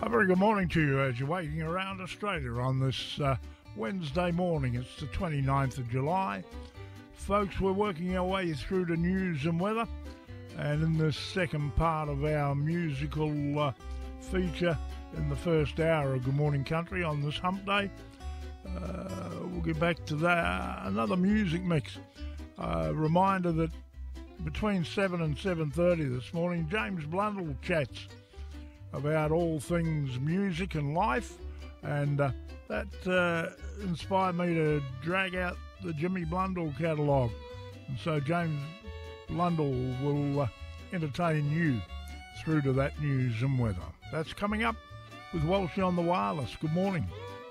Very good morning to you as you're waiting around Australia on this Wednesday morning. It's the 29th of July. Folks, we're working our way through the news and weather, and in this second part of our musical feature in the first hour of Good Morning Country on this hump day, we'll get back to that. Another music mix. Reminder that between 7 and 7:30 this morning, James Blundell chats about all things music and life, and that inspired me to drag out the Jimmy Blundell catalogue. And so James Blundell will entertain you through to that news and weather. That's coming up with Walshy on the Wireless. Good morning.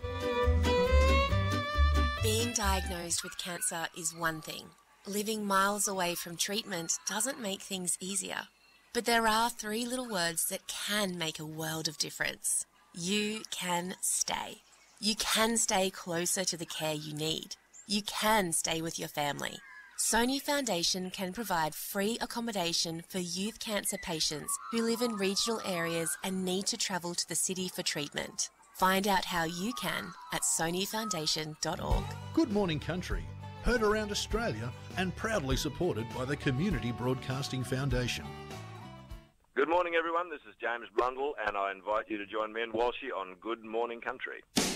Being diagnosed with cancer is one thing. Living miles away from treatment doesn't make things easier. But there are 3 little words that can make a world of difference. You can stay. You can stay closer to the care you need. You can stay with your family. Sony Foundation can provide free accommodation for youth cancer patients who live in regional areas and need to travel to the city for treatment. Find out how you can at sonyfoundation.org. Good Morning Country, heard around Australia and proudly supported by the Community Broadcasting Foundation. Good morning, everyone. This is James Blundell, and I invite you to join me and Walshy on Good Morning Country.